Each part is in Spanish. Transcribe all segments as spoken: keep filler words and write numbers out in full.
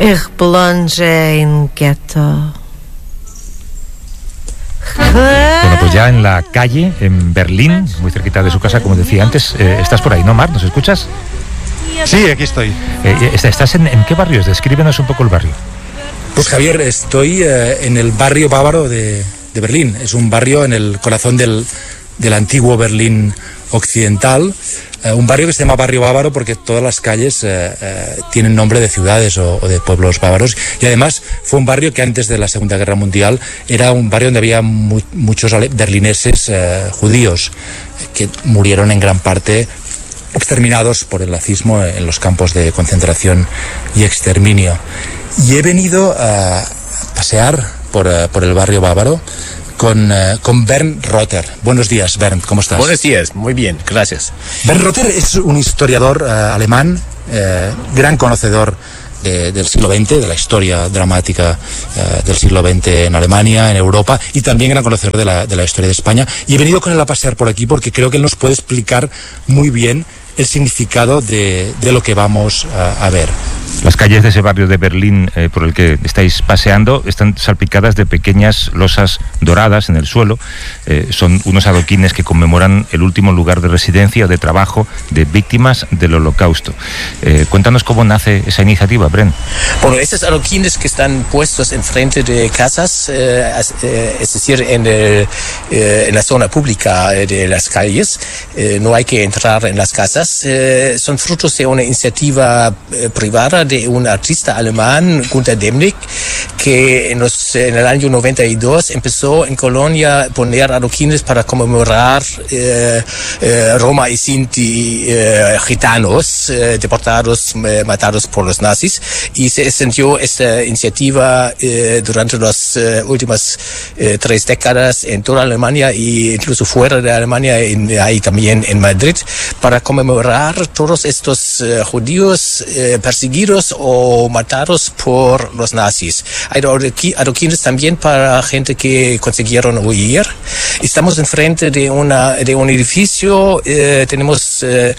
Ich plonge inquieto. Bueno, pues ya en la calle, en Berlín, muy cerquita de su casa, como decía antes, eh, estás por ahí, ¿no, Mar? ¿Nos escuchas? Sí, aquí estoy. Eh, ¿Estás en, en qué barrios? Descríbenos un poco el barrio. Pues Javier, estoy eh, en el barrio bávaro de, de Berlín. Es un barrio en el corazón del, del antiguo Berlín occidental. Eh, un barrio que se llama Barrio Bávaro porque todas las calles eh, eh, tienen nombre de ciudades o, o de pueblos bávaros. Y además fue un barrio que antes de la Segunda Guerra Mundial era un barrio donde había mu muchos berlineses eh, judíos que murieron en gran parte exterminados por el nazismo en los campos de concentración y exterminio. Y he venido a pasear por, uh, por el barrio bávaro con, uh, con Bernd Rotter. Buenos días, Bernd, ¿cómo estás? Buenos días, muy bien, gracias. Bernd Rotter es un historiador uh, alemán, uh, gran conocedor de, del siglo veinte, de la historia dramática uh, del siglo veinte en Alemania, en Europa, y también gran conocedor de la, de la historia de España. Y he venido con él a pasear por aquí porque creo que él nos puede explicar muy bien el significado de, de lo que vamos a, a ver. Las calles de ese barrio de Berlín eh, por el que estáis paseando están salpicadas de pequeñas losas doradas en el suelo. Eh, son unos adoquines que conmemoran el último lugar de residencia o de trabajo de víctimas del Holocausto. Eh, cuéntanos cómo nace esa iniciativa, Bren. Bueno, esos adoquines que están puestos enfrente de casas, eh, eh, es decir, en, el, eh, en la zona pública de las calles, eh, no hay que entrar en las casas, eh, son frutos de una iniciativa eh, privada de un artista alemán, Gunter Demnig, que en, los, en el año noventa y dos empezó en Colonia a poner adoquines para conmemorar eh, eh, Roma y Sinti eh, gitanos eh, deportados, eh, matados por los nazis, y se extendió esta iniciativa eh, durante las eh, últimas eh, tres décadas en toda Alemania e incluso fuera de Alemania, en, ahí también en Madrid, para conmemorar todos estos eh, judíos eh, perseguidos o matados por los nazis. Hay adoquines también para gente que consiguieron huir. Estamos enfrente de una de un edificio, eh, tenemos eh,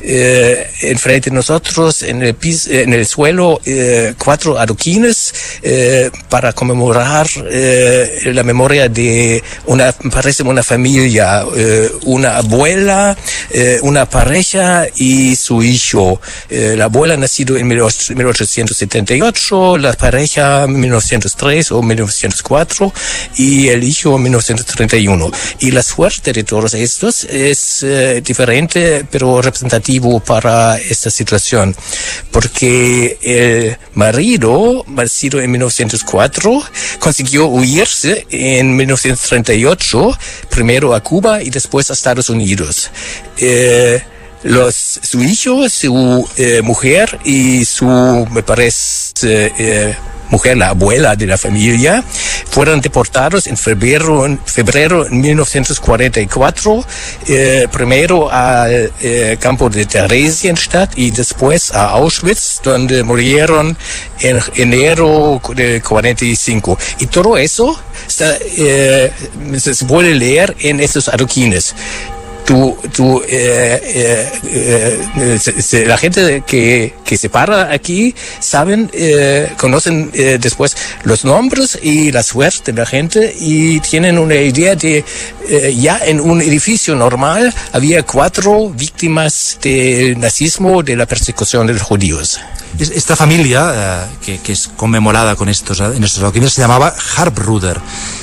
eh, enfrente de nosotros en el piso, en el suelo eh, cuatro adoquines eh, para conmemorar eh, la memoria de una, parece una familia, eh, una abuela, eh, una pareja y su hijo. Eh, la abuela nacido en mil ochocientos setenta y ocho, la pareja en mil novecientos tres o mil novecientos cuatro y el hijo en mil novecientos treinta y uno. Y la suerte de todos estos es eh, diferente pero representativo para esta situación, porque el marido, nacido en mil novecientos cuatro, consiguió huirse en mil novecientos treinta y ocho, primero a Cuba y después a Estados Unidos. Eh, Los, su hijo, su eh, mujer y su, me parece, eh, mujer, la abuela de la familia, fueron deportados en febrero, en febrero de mil novecientos cuarenta y cuatro, eh, primero al eh, campo de Theresienstadt y después a Auschwitz, donde murieron en enero de cuarenta y cinco. Y todo eso está, eh, se, se puede leer en esos adoquines. Tú, tú, eh, eh, eh, se, se, la gente que, que se para aquí saben, eh, conocen eh, después los nombres y la suerte de la gente y tienen una idea de eh, ya en un edificio normal había cuatro víctimas del nazismo, de la persecución de los judíos. Esta familia eh, que, que es conmemorada con estos, en estos adoquines se llamaba Hartbruder.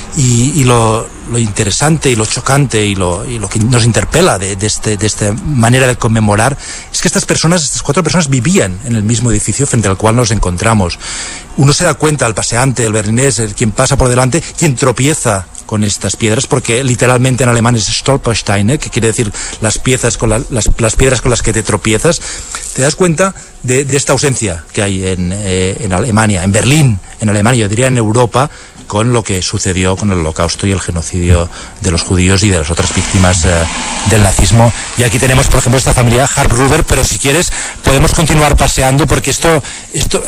Y, y lo, lo interesante y lo chocante y lo, y lo que nos interpela de, de, este, de esta manera de conmemorar es que estas personas, estas cuatro personas vivían en el mismo edificio frente al cual nos encontramos. Uno se da cuenta, el paseante, el berlinés, el quien pasa por delante, quien tropieza con estas piedras, porque literalmente en alemán es Stolpersteine, que quiere decir las piezas con la, las, las piedras con las que te tropiezas. Te das cuenta de, de esta ausencia que hay en, eh, en Alemania, en Berlín, en Alemania, yo diría en Europa, con lo que sucedió con el Holocausto y el genocidio de los judíos y de las otras víctimas eh, del nazismo. Y aquí tenemos, por ejemplo, esta familia Hartbruder, pero si quieres podemos continuar paseando porque esto, esto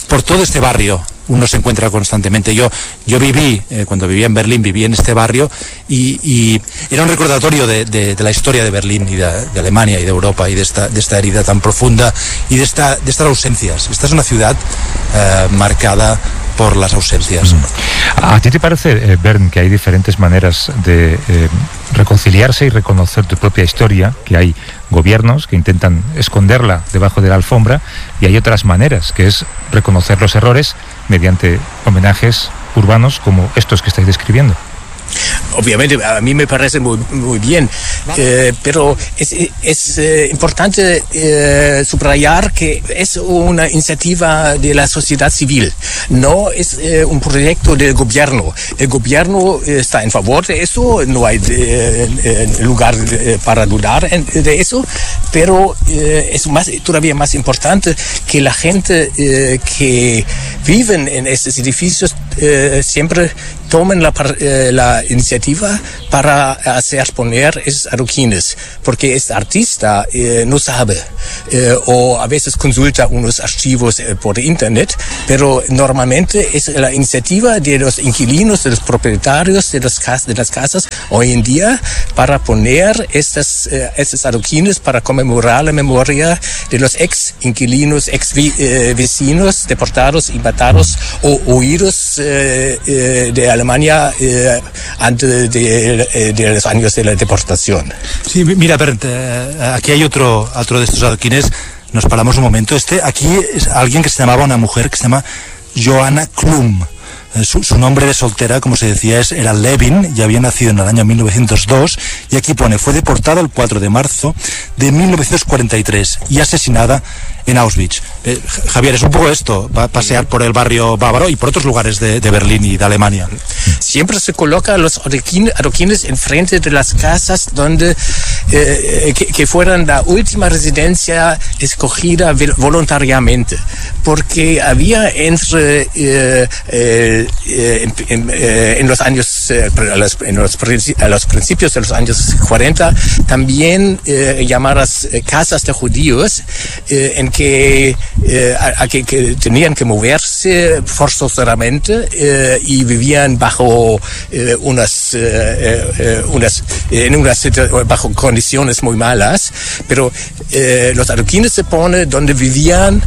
por todo este barrio uno se encuentra constantemente. Yo, yo viví, eh, cuando vivía en Berlín, viví en este barrio y, y era un recordatorio de, de, de la historia de Berlín y de, de Alemania y de Europa y de esta, de esta herida tan profunda y de, esta, de estas ausencias. Esta es una ciudad eh, marcada por las ausencias. ¿A ti te parece, eh, Bernd, que hay diferentes maneras de eh, reconciliarse y reconocer tu propia historia? Que hay gobiernos que intentan esconderla debajo de la alfombra y hay otras maneras, que es reconocer los errores mediante homenajes urbanos como estos que estáis describiendo. Obviamente a mí me parece muy, muy bien, eh, pero es, es eh, importante eh, subrayar que es una iniciativa de la sociedad civil, no es eh, un proyecto del gobierno. El gobierno está en favor de eso, no hay de, de lugar de, para dudar en, de eso, pero eh, es más, todavía más importante que la gente eh, que viven en estos edificios eh, siempre tomen la, eh, la iniciativa para hacer poner esos adoquines, porque este artista eh, no sabe eh, o a veces consulta unos archivos eh, por internet, pero normalmente es la iniciativa de los inquilinos, de los propietarios de las, cas de las casas hoy en día para poner estas, eh, estos adoquines para conmemorar la memoria de los ex inquilinos, ex vi eh, vecinos deportados y matados o huidos eh, eh, de Alemania eh, antes de, de, de los años de la deportación. Sí, mira, Bernd, eh, aquí hay otro, otro de estos adoquines. Nos paramos un momento. Este, aquí es alguien que se llamaba, una mujer que se llama Johanna Klum. Eh, su, su nombre de soltera, como se decía, es, era Levin, y había nacido en el año mil novecientos dos, y aquí pone, fue deportada el cuatro de marzo de mil novecientos cuarenta y tres y asesinada en Auschwitz. Eh, Javier, es un poco esto, va a pasear por el barrio bávaro y por otros lugares de, de Berlín y de Alemania. Siempre se coloca los adoquines enfrente de las casas donde eh, que, que fueran la última residencia escogida voluntariamente, porque había entre eh, eh, en, en, en los años eh, en los, a los principios de los años cuarenta también eh, llamadas eh, casas de judíos eh, en que, eh, a, a que, que tenían que moverse forzosamente eh, y vivían bajo eh, unas, eh, eh, unas en unas bajo condiciones muy malas, pero eh, los adoquines se ponen donde vivían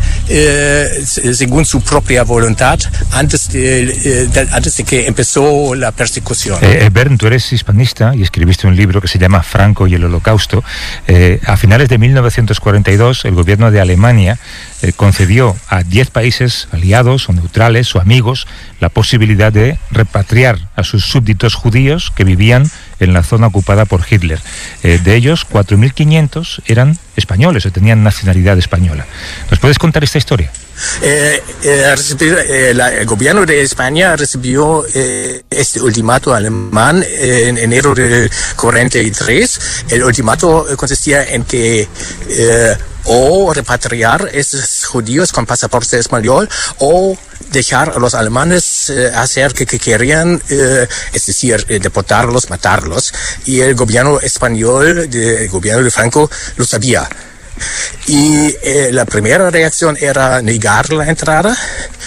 eh, según su propia voluntad antes de, eh, de antes de que empezó la persecución. Eh, Bernd, tú eres hispanista y escribiste un libro que se llama Franco y el Holocausto. Eh, a finales de mil novecientos cuarenta y dos, el gobierno de Alemania eh, concedió a diez países aliados o neutrales o amigos la posibilidad de repatriar a sus súbditos judíos que vivían en la zona ocupada por Hitler. Eh, de ellos, cuatro mil quinientos eran españoles o tenían nacionalidad española. ¿Nos puedes contar esta historia? Eh, eh, recibió, eh, la, el gobierno de España recibió eh, este ultimato alemán eh, en enero del cuarenta y tres. El ultimato eh, consistía en que eh, o repatriar esos judíos con pasaporte español o dejar a los alemanes eh, hacer que, que querían, eh, es decir, eh, deportarlos, matarlos. Y el gobierno español, de, el gobierno de Franco, lo sabía. Y eh, la primera reacción era negar la entrada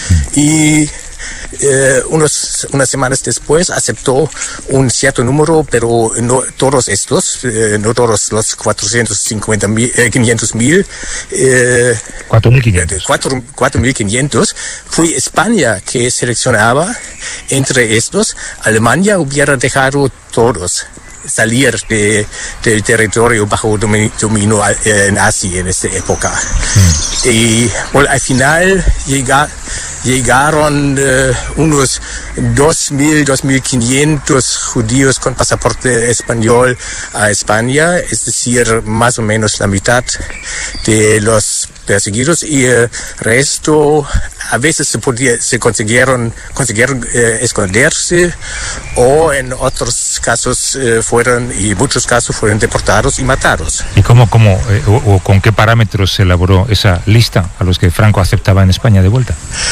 y eh, unos, unas semanas después aceptó un cierto número, pero no todos estos, eh, no todos los cuatrocientos cincuenta mil, eh, quinientos mil, eh, cuatro mil quinientos. cuatro mil quinientos, fue España que seleccionaba entre estos. Alemania hubiera dejado todos salir de, del territorio bajo dominio eh, nazi en esta época. Mm. Y bueno, al final llega, llegaron eh, unos dos mil, dos mil quinientos judíos con pasaporte español a España, es decir, más o menos la mitad de los perseguidos, y el eh, resto a veces se, podía, se consiguieron, consiguieron eh, esconderse, o en otros casos eh, fueron, y muchos casos fueron deportados y matados. ¿Y cómo, cómo eh, o, o con qué parámetros se elaboró esa lista a los que Franco aceptaba en España de vuelta?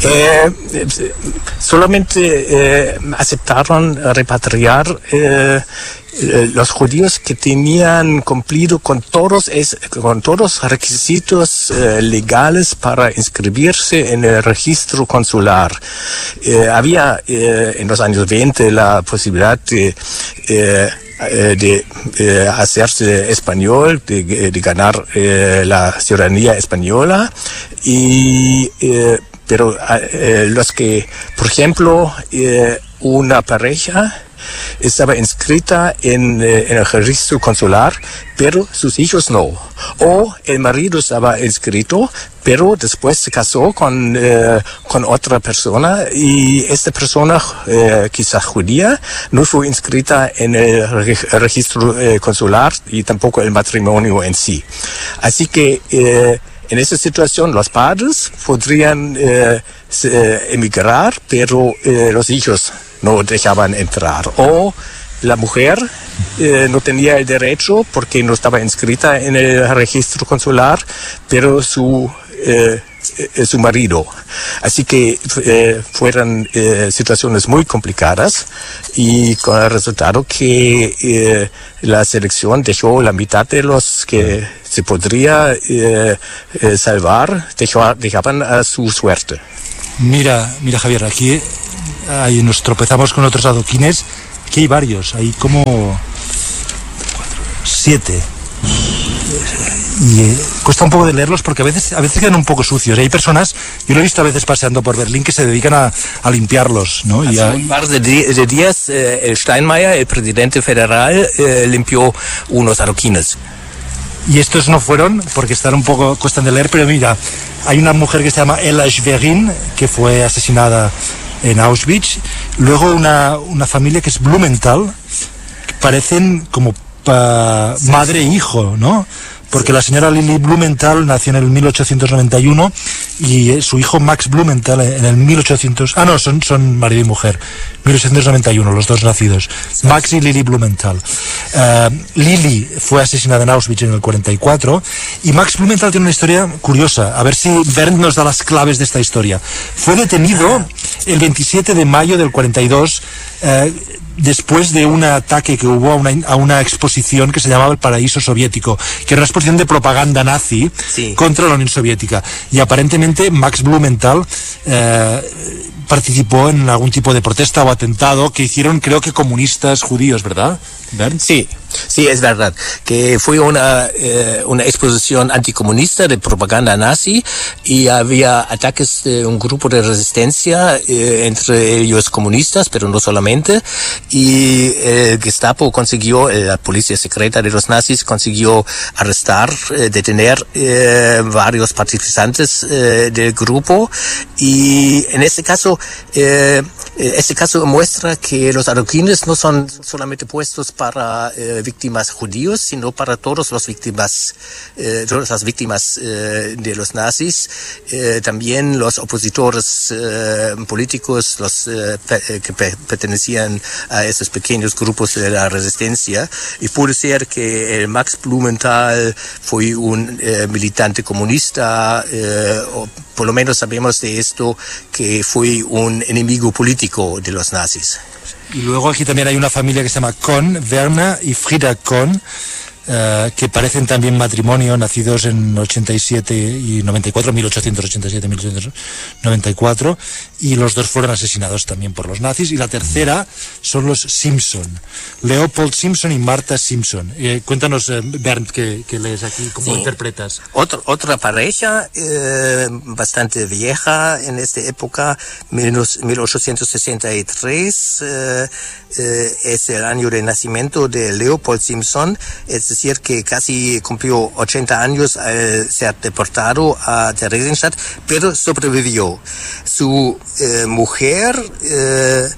Eh, solamente eh, aceptaron repatriar eh, los judíos que tenían cumplido con todos es, con todos los requisitos eh, legales para inscribirse en el registro consular. Eh, había eh, en los años veinte la posibilidad de eh, de eh, hacerse español, de, de ganar eh, la ciudadanía española, y eh, pero eh, los que, por ejemplo, eh, una pareja estaba inscrita en, eh, en el registro consular, pero sus hijos no. O el marido estaba inscrito, pero después se casó con, eh, con otra persona, y esta persona, eh, quizás judía, no fue inscrita en el registro eh, consular, y tampoco el matrimonio en sí. Así que eh, en esa situación los padres podrían eh, emigrar, pero eh, los hijos no dejaban entrar. O la mujer eh, no tenía el derecho porque no estaba inscrita en el registro consular, pero su eh, eh, su marido. Así que eh, fueron eh, situaciones muy complicadas, y con el resultado que eh, la selección dejó la mitad de los que se podría eh, eh, salvar, dejó, dejaban a su suerte. Mira, mira Javier, aquí ahí nos tropezamos con otros adoquines, que hay varios, hay como siete. Y eh, cuesta un poco de leerlos porque a veces a veces quedan un poco sucios. Y hay personas, yo lo he visto a veces paseando por Berlín, que se dedican a, a limpiarlos, ¿no? Hace y a... un par de, de días eh, el Steinmeier, el presidente federal, eh, limpió unos adoquines. Y estos no fueron, porque están un poco, cuestan de leer, pero mira, hay una mujer que se llama Ella Schwerin, que fue asesinada en Auschwitz. Luego una, una familia que es Blumenthal, que parecen como pa, madre e hijo, ¿no? Porque la señora Lili Blumenthal nació en el mil ochocientos noventa y uno, y su hijo Max Blumenthal en el mil ochocientos... Ah, no, son, son marido y mujer. mil ochocientos noventa y uno, los dos nacidos. Max y Lili Blumenthal. Uh, Lili fue asesinada en Auschwitz en el cuarenta y cuatro, y Max Blumenthal tiene una historia curiosa. A ver si Bernd nos da las claves de esta historia. Fue detenido el veintisiete de mayo del cuarenta y dos, uh, después de un ataque que hubo a una, a una exposición que se llamaba el Paraíso Soviético, que era una exposición de propaganda nazi, sí, contra la Unión Soviética. Y aparentemente Max Blumenthal eh, participó en algún tipo de protesta o atentado que hicieron, creo que comunistas judíos, ¿verdad, Bernd? Sí, sí, es verdad, que fue una, eh, una exposición anticomunista de propaganda nazi, y había ataques de un grupo de resistencia, eh, entre ellos comunistas, pero no solamente, y el Gestapo consiguió, eh, la policía secreta de los nazis consiguió arrestar, eh, detener eh, varios participantes eh, del grupo, y en este caso, eh, este caso muestra que los adoquines no son solamente puestos para eh, víctimas judíos, sino para todos los víctimas, eh, todas las víctimas eh, de los nazis, eh, también los opositores eh, políticos, los eh, pe que pe pertenecían a esos pequeños grupos de la resistencia. Y puede ser que el Max Blumenthal fue un eh, militante comunista, eh, o por lo menos sabemos de esto, que fue un enemigo político de los nazis. Y luego aquí también hay una familia que se llama Kohn, Werner y Frida Kohn, uh, que parecen también matrimonio, nacidos en ochenta y siete y noventa y cuatro, mil ochocientos ochenta y siete, mil ochocientos noventa y cuatro, y los dos fueron asesinados también por los nazis. Y la tercera son los Simpson, Leopold Simpson y Martha Simpson. Eh, cuéntanos, eh, Bernd, que, que lees aquí, ¿cómo sí. interpretas? Otra, otra pareja eh, bastante vieja en esta época, mil ochocientos sesenta y tres, eh, eh, es el año de nacimiento de Leopold Simpson, es decir, que casi cumplió ochenta años al ser deportado a Theresienstadt, pero sobrevivió. Su eh, mujer, eh,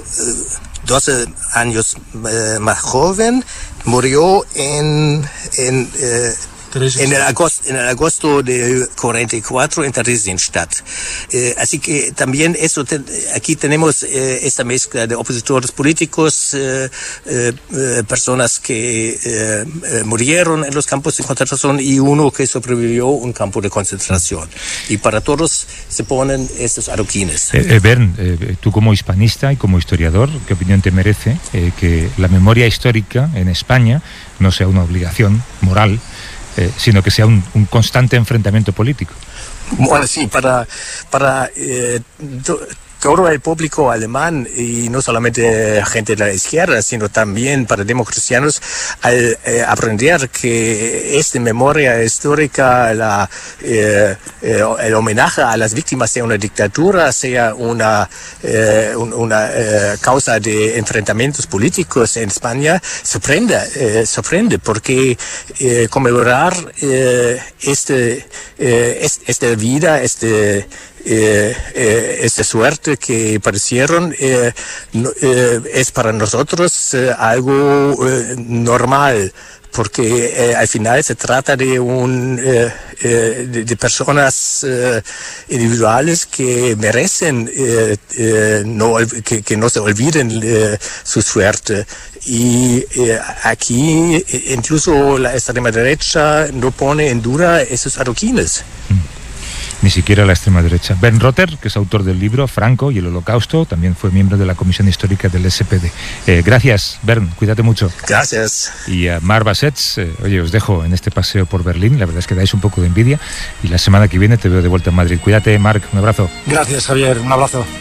doce años eh, más joven, murió en, en, eh, En el agosto, en el agosto de cuarenta y cuatro en Theresienstadt. Eh, así que también eso te, aquí tenemos eh, esta mezcla de opositores políticos, eh, eh, personas que eh, eh, murieron en los campos de concentración y uno que sobrevivió a un campo de concentración. Y para todos se ponen estos adoquines. Eh, eh, Bernd, eh, tú como hispanista y como historiador, ¿qué opinión te merece eh, que la memoria histórica en España no sea una obligación moral, Eh, sino que sea un, un constante enfrentamiento político? Bueno, sí, para, para eh, to, todo el público alemán, y no solamente gente de la izquierda, sino también para democristianos, al eh, aprender que esta memoria histórica, la, eh, eh, el homenaje a las víctimas de una dictadura, sea una, eh, un, una eh, causa de enfrentamientos políticos en España, sorprende, eh, sorprende porque eh, conmemorar eh, este, eh, esta vida, este Eh, eh, esta suerte que padecieron eh, no, eh, es para nosotros eh, algo eh, normal, porque eh, al final se trata de un eh, eh, de, de personas eh, individuales que merecen eh, eh, no, que, que no se olviden eh, su suerte. Y eh, aquí incluso la extrema derecha no pone en duda esos adoquines. Mm. Ni siquiera la extrema derecha. Bernd Rotter, que es autor del libro Franco y el Holocausto, también fue miembro de la Comisión Histórica del S P D. Eh, gracias, Bernd, cuídate mucho. Gracias. Y a Mar Bassets, eh, oye, os dejo en este paseo por Berlín, la verdad es que dais un poco de envidia, y la semana que viene te veo de vuelta en Madrid. Cuídate, Marc, un abrazo. Gracias, Javier, un abrazo.